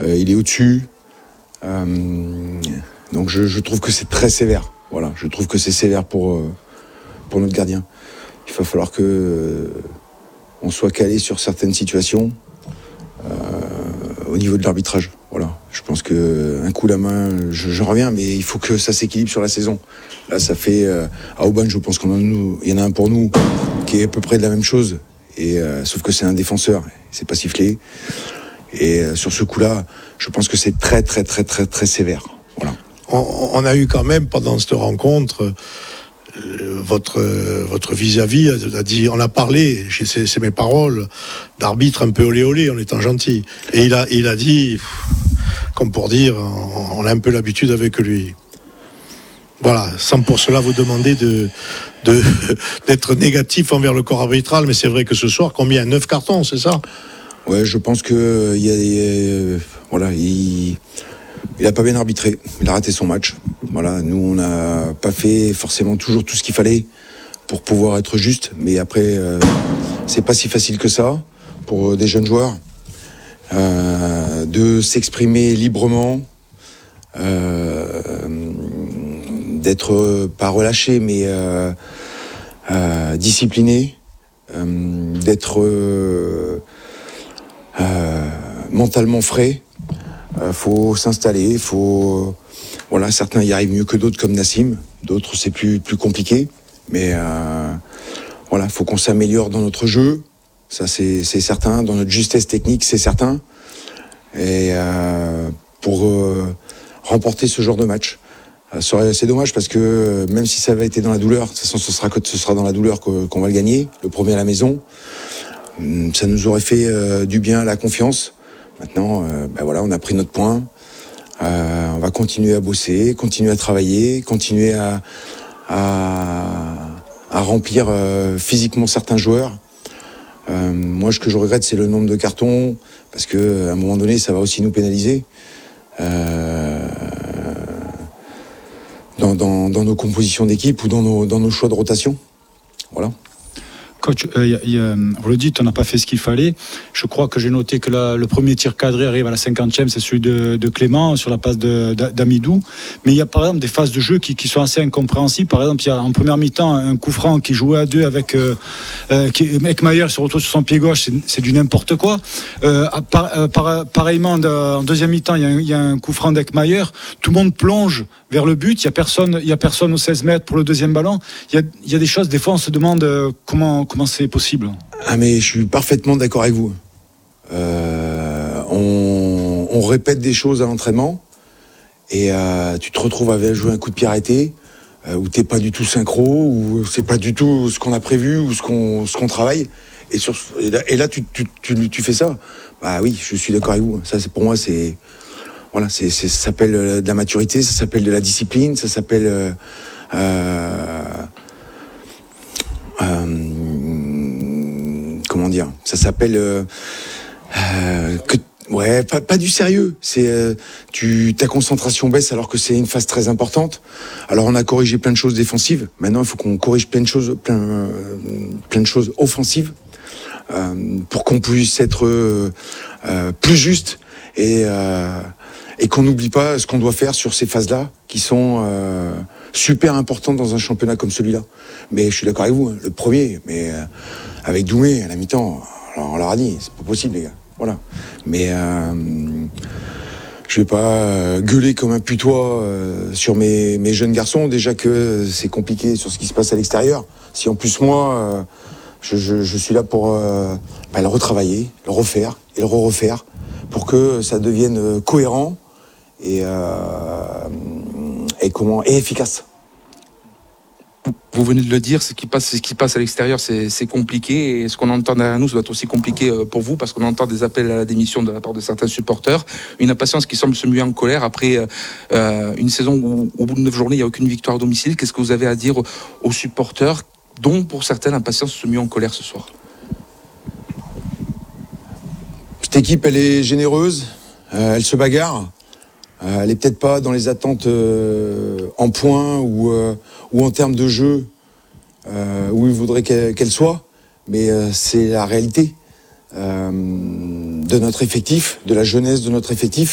il est au-dessus. Donc je trouve que c'est très sévère. Voilà, je trouve que c'est sévère pour notre gardien. Il va falloir que on soit calé sur certaines situations au niveau de l'arbitrage. Voilà, je pense que un coup la main, je reviens, mais il faut que ça s'équilibre sur la saison. Là, ça fait à Aubagne, je pense il y en a un pour nous qui est à peu près de la même chose, et sauf que c'est un défenseur, c'est pas sifflé. Et sur ce coup-là, je pense que c'est très très très très très sévère. Voilà. On a eu quand même pendant cette rencontre votre vis-à-vis a dit, on a parlé, c'est mes paroles, d'arbitre un peu olé olé en étant gentil. Et il a dit, comme pour dire, on a un peu l'habitude avec lui. Voilà, sans pour cela vous demander d'être négatif envers le corps arbitral, mais c'est vrai que ce soir, combien 9 cartons, c'est ça? Ouais, je pense que il a pas bien arbitré. Il a raté son match. Voilà, nous on n'a pas fait forcément toujours tout ce qu'il fallait pour pouvoir être juste, mais après c'est pas si facile que ça pour des jeunes joueurs de s'exprimer librement, d'être pas relâché mais discipliné, d'être mentalement frais. Faut s'installer, voilà, certains y arrivent mieux que d'autres comme Nassim, d'autres c'est plus compliqué, mais voilà, faut qu'on s'améliore dans notre jeu, ça c'est certain, dans notre justesse technique c'est certain, et pour remporter ce genre de match. C'est dommage parce que même si ça avait été dans la douleur, de toute façon ce sera dans la douleur qu'on va le gagner, le premier à la maison, ça nous aurait fait du bien à la confiance. Maintenant, voilà, on a pris notre point. On va continuer à bosser, continuer à travailler, continuer à remplir physiquement certains joueurs. Moi, ce que je regrette, c'est le nombre de cartons, parce que à un moment donné, ça va aussi nous pénaliser dans nos compositions d'équipe ou dans nos choix de rotation. Voilà. Coach, vous le dites, on n'a pas fait ce qu'il fallait. Je crois que j'ai noté que le premier tir cadré arrive à la 50e, c'est celui de Clément sur la passe d'Amidou. Mais il y a par exemple des phases de jeu qui sont assez incompréhensibles. Par exemple, il y a en première mi-temps un coup franc qui jouait à deux avec Ekmayer se retrouve sur son pied gauche, c'est du n'importe quoi. Pareillement, en deuxième mi-temps, il y a un coup franc d'Ekmayer. Tout le monde plonge vers le but. Il y a personne aux 16 mètres pour le deuxième ballon. Il y a des choses, des fois, on se demande comment c'est possible. Ah mais je suis parfaitement d'accord avec vous. On répète des choses à l'entraînement et tu te retrouves à jouer un coup de pied arrêté où t'es pas du tout synchro, où c'est pas du tout ce qu'on a prévu ou ce qu'on travaille. Et là tu fais ça. Bah oui, je suis d'accord avec vous. Ça c'est pour moi ça s'appelle de la maturité, ça s'appelle de la discipline, ça s'appelle comment dire, ça s'appelle pas du sérieux, c'est ta concentration baisse alors que c'est une phase très importante. Alors on a corrigé plein de choses défensives, maintenant il faut qu'on corrige plein de choses offensives pour qu'on puisse être plus juste et qu'on n'oublie pas ce qu'on doit faire sur ces phases-là qui sont super importantes dans un championnat comme celui-là. Mais je suis d'accord avec vous, le premier, mais avec Doumé à la mi-temps, alors on leur a dit, c'est pas possible les gars. Voilà. Mais je vais pas gueuler comme un putois sur mes jeunes garçons, déjà que c'est compliqué sur ce qui se passe à l'extérieur. Si en plus moi, je suis là pour le retravailler, le refaire et le refaire pour que ça devienne cohérent et efficace. Vous venez de le dire, ce qui passe à l'extérieur, c'est compliqué, et ce qu'on entend derrière nous, ça doit être aussi compliqué pour vous, parce qu'on entend des appels à la démission de la part de certains supporters, une impatience qui semble se muer en colère après une saison où, au bout de 9 journées, il n'y a aucune victoire à domicile. Qu'est-ce que vous avez à dire aux supporters, dont pour certains l'impatience se mue en colère ce soir? Cette équipe, elle est généreuse, elle se bagarre. Elle est peut-être pas dans les attentes en points ou en termes de jeu où il voudrait qu'elle soit, mais c'est la réalité de notre effectif, de la jeunesse de notre effectif.